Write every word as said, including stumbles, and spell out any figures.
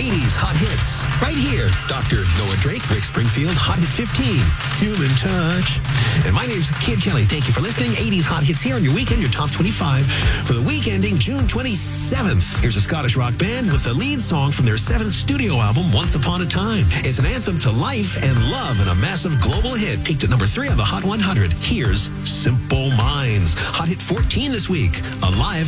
eighties Hot Hits. Right here, Doctor Noah Drake, Rick Springfield, Hot Hit fifteen, Human Touch. And my name's Kid Kelly. Thank you for listening. eighties Hot Hits here on your weekend, your top twenty-five for the week ending June twenty-seventh. Here's a Scottish rock band with the lead song from their seventh studio album, Once Upon a Time. It's an anthem to life and love and a massive global hit. Peaked at number three on the Hot one hundred. Here's Simple Minds. Hot Hit fourteen this week. Alive